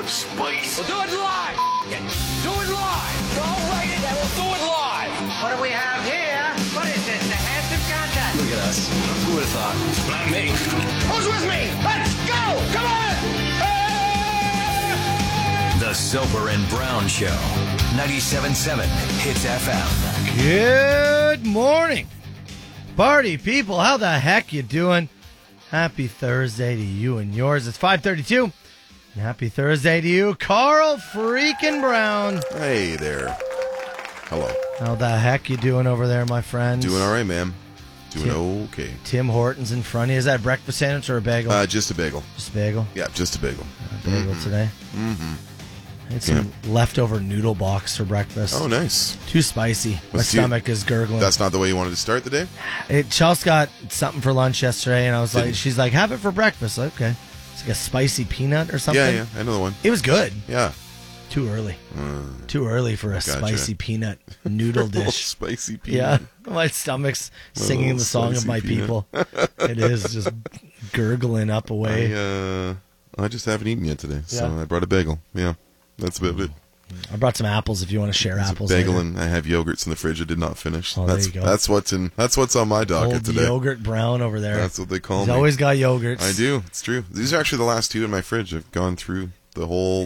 spice. We'll do it live. Do it live. Don't write it, and we'll do it live. What do we have here? What is this, the handsome contest? Look at us. Who would have thought? Not me. Who's with me? Let's go! Come on! The Soper and Brown Show. 97.7 Hits FM. Good morning, party people. How the heck you doing? Happy Thursday to you and yours. It's 5:32. And happy Thursday to you, Carl freaking Brown. Hey there. Hello. How the heck you doing over there, my friends? Doing all right, man. Doing okay. Tim Hortons in front of you. Is that a breakfast sandwich or a bagel? Just a bagel. Just a bagel? Yeah, just a bagel. A bagel today? Mm-hmm. I had some leftover noodle box for breakfast. Oh, nice. Too spicy. My Let's see. stomach is gurgling. That's not the way you wanted to start the day? Chelsea got something for lunch yesterday, and I was like, she's like, have it for breakfast. Okay. It's like a spicy peanut or something. Yeah, I know the one. It was good. Yeah. Too early. Too early for a spicy peanut noodle Little dish. spicy peanut. Yeah. My stomach's singing the song of my peanut. people. It is just gurgling up away. I just haven't eaten yet today, so Yeah. I brought a bagel. Yeah, that's about it. I brought some apples if you want to share It's apples. a bagel, later. and I have yogurts in the fridge I did not finish. Oh, there you go. That's what's on my docket Old today. yogurt Brown over there. That's what they call He's me. always got yogurts. I do. It's true. These are actually the last two in my fridge. I've gone through the whole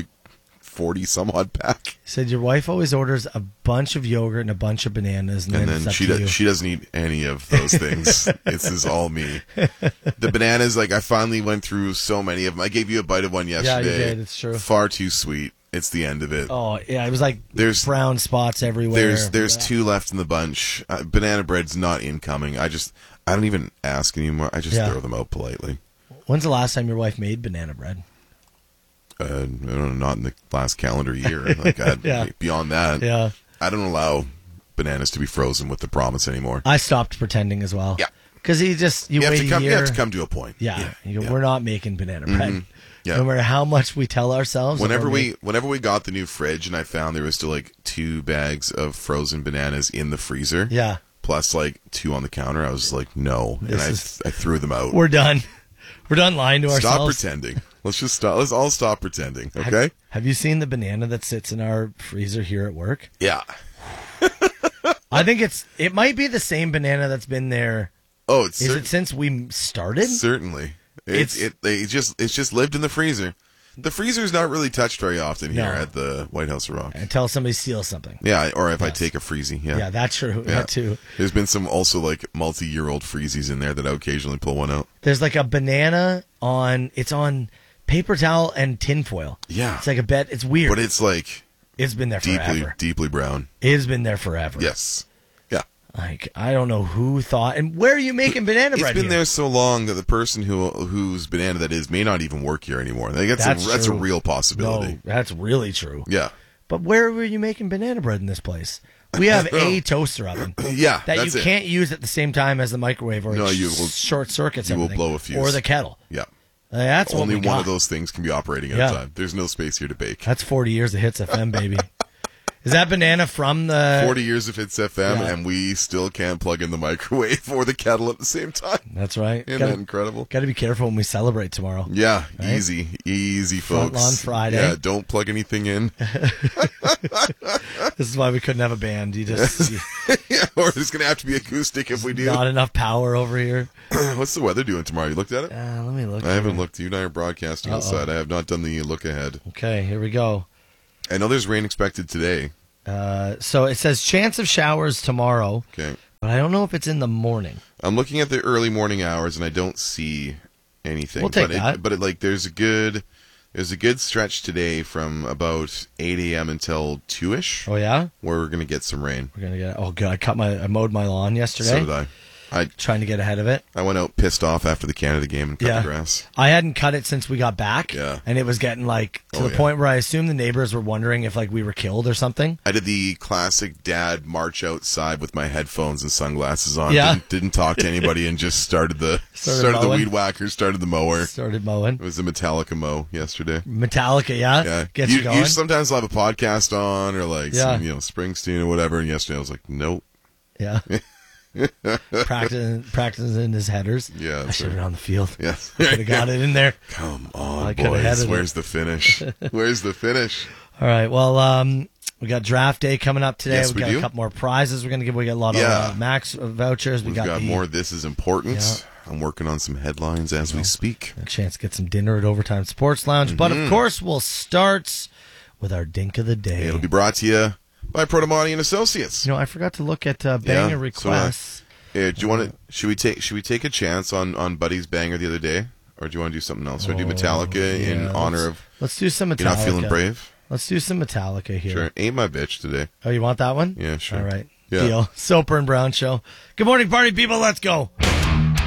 40 some odd pack. He said your wife always orders a bunch of yogurt and a bunch of bananas, and then it's up to you. She doesn't eat any of those things. This is all me. The bananas, like I finally went through so many of them. I gave you a bite of one yesterday. Yeah, you did. It's true. Far too sweet. It's the end of it. Oh yeah, it was like There's brown spots everywhere. There's two left in the bunch. Banana bread's not incoming. I don't even ask anymore. I just throw them out politely. When's the last time your wife made banana bread? I don't know, not in the last calendar year. Like beyond that, I don't allow bananas to be frozen with the promise anymore. I stopped pretending as well. Yeah, because you wait a year. You have to come to a point. Yeah, you go, we're not making banana bread. Mm-hmm. Yeah. No matter how much we tell ourselves. Whenever we got the new fridge, and I found there was still like 2 bags of frozen bananas in the freezer. Yeah. Plus like 2 on the counter. I was like, no, and I threw them out. We're done. We're done lying to ourselves. Stop pretending. Let's all stop pretending, okay? Have you seen the banana that sits in our freezer here at work? Yeah. I think it might be the same banana that's been there. Oh, it since we started? Certainly. It's just lived in the freezer. The freezer's not really touched very often here at the White House of Rock. Until somebody steals something. Yeah, or if I take a freezie. Yeah, that's true. Yeah. That too. There's been some also like multi-year-old freezies in there that I occasionally pull one out. There's like a banana on paper towel and tinfoil. Yeah. It's like a bed. It's weird. But it's like... It's been there forever. Deeply brown. It's been there forever. Yes. Yeah. Like, I don't know who thought... And where are you making banana bread It's been there so long that the person whose banana that is may not even work here anymore. Like, that's a real possibility. No, that's really true. Yeah. But where were you making banana bread in this place? We have a toaster oven. Yeah, that you can't use at the same time as the microwave, or short circuits. You will blow a fuse. Or the kettle. Yeah. That's only what we one got. of those things can be operating at a time. There's no space here to bake. That's 40 years of Hits FM, baby. Is that banana from the 40 years of Hits FM, and we still can't plug in the microwave or the kettle at the same time? That's right. Isn't that incredible? Got to be careful when we celebrate tomorrow. Yeah, right? easy, folks. Front lawn Friday. Yeah, don't plug anything in. This is why we couldn't have a band. Or it's going to have to be acoustic if we do. Not enough power over here. What's the weather doing tomorrow? You looked at it? Let me look. I haven't looked. You and I are broadcasting outside. I have not done the look ahead. Okay, here we go. I know there's rain expected today. So it says chance of showers tomorrow. Okay. But I don't know if it's in the morning. I'm looking at the early morning hours, and I don't see anything. We'll take that. But there's a good stretch today from about 8 a.m. until 2-ish. Oh, yeah? Where we're going to get some rain. We're going to get... Oh, God. I mowed my lawn yesterday. So did I. Trying to get ahead of it. I went out pissed off after the Canada game and cut the grass. I hadn't cut it since we got back. Yeah. And it was getting to the point where I assumed the neighbors were wondering if we were killed or something. I did the classic dad march outside with my headphones and sunglasses on. Yeah. Didn't talk to anybody and just started the weed whacker, started the mower. Started mowing. It was a Metallica mow yesterday. Metallica, yeah? Gets you going. You sometimes will have a podcast on or some, Springsteen or whatever. And yesterday I was like, nope. Yeah. practicing his headers. Yeah, I should have been on the field. Yes. Could have got it in there. Come on, boys. Where's the finish? Where's the finish? All right. Well, we got draft day coming up today. Yes, we got a couple more prizes we're going to give. We got a lot of Max vouchers. We've got more. This is important. Yeah. I'm working on some headlines as we speak. A chance to get some dinner at Overtime Sports Lounge. But, of course, we'll start with our Dink of the Day. It'll be brought to you by Protomani and Associates. I forgot to look at banger requests. Do you want to? Should we take a chance on Buddy's banger the other day, or do you want to do something else? Or do Metallica in honor of? Let's do some Metallica. You're not feeling brave? Let's do some Metallica here. Sure. Ain't My Bitch today. Oh, you want that one? Yeah, sure. All right. Yeah. Deal. Soper and Brown Show. Good morning, party people. Let's go.